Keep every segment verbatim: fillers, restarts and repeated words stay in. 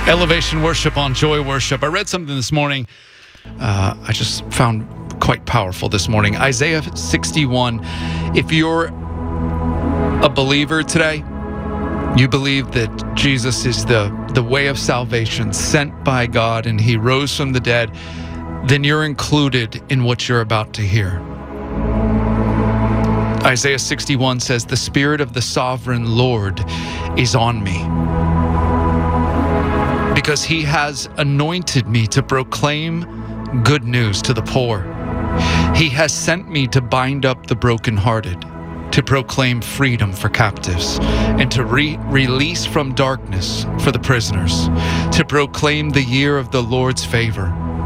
Elevation Worship on Joy Worship. I read something this morning uh, I just found quite powerful this morning. Isaiah sixty-one. If you're a believer today, you believe that Jesus is the, the way of salvation, sent by God, and he rose from the dead, then you're included in what you're about to hear. Isaiah sixty-one says, "The Spirit of the Sovereign Lord is on me, because he has anointed me to proclaim good news to the poor. He has sent me to bind up the brokenhearted, to proclaim freedom for captives, and to re- release from darkness for the prisoners, to proclaim the year of the Lord's favor."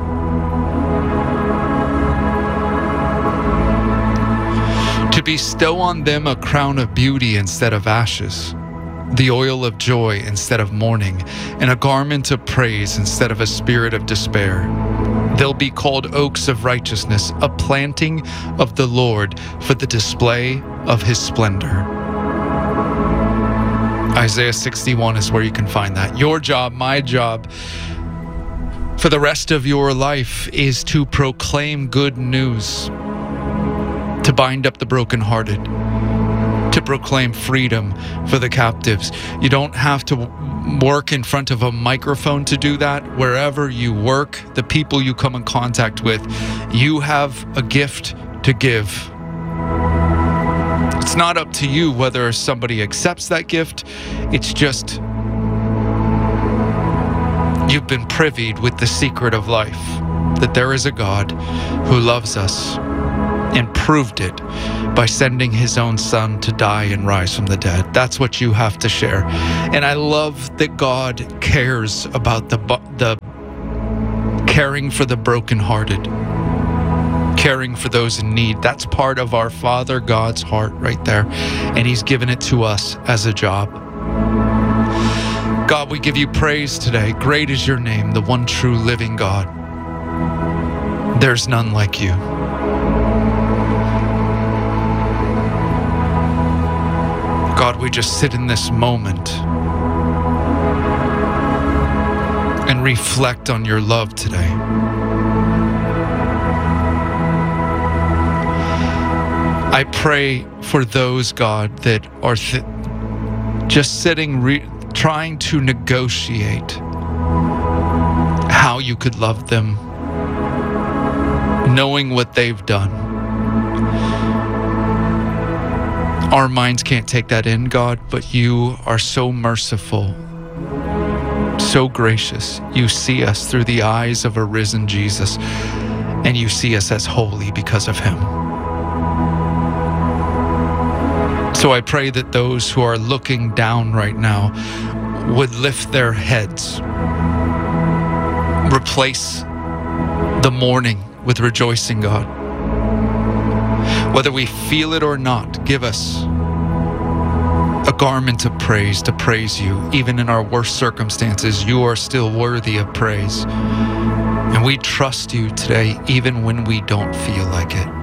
To bestow on them a crown of beauty instead of ashes, the oil of joy instead of mourning, and a garment of praise instead of a spirit of despair. They'll be called oaks of righteousness, a planting of the Lord for the display of his splendor. Isaiah sixty-one is where you can find that. Your job, my job, for the rest of your life is to proclaim good news, to bind up the brokenhearted, to proclaim freedom for the captives. You don't have to work in front of a microphone to do that. Wherever you work, the people you come in contact with, you have a gift to give. It's not up to you whether somebody accepts that gift. It's just you've been privied with the secret of life, that there is a God who loves us and proved it by sending his own son to die and rise from the dead. That's what you have to share. And I love that God cares about the the caring for the brokenhearted, caring for those in need. That's part of our Father God's heart right there. And he's given it to us as a job. God, we give you praise today. Great is your name, the one true living God. There's none like you. God, we just sit in this moment and reflect on your love today. I pray for those, God, that are th- just sitting, re- trying to negotiate how you could love them, knowing what they've done. Our minds can't take that in, God, but you are so merciful, so gracious. You see us through the eyes of a risen Jesus, and you see us as holy because of him. So I pray that those who are looking down right now would lift their heads, replace the mourning with rejoicing, God. Whether we feel it or not, give us a garment of praise to praise you. Even in our worst circumstances, you are still worthy of praise. And we trust you today, even when we don't feel like it.